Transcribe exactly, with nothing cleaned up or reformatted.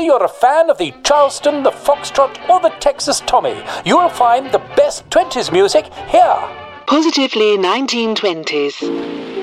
you're a fan of the Charleston, the Foxtrot, or the Texas Tommy, you will find the best twenties music here. Positively nineteen twenties.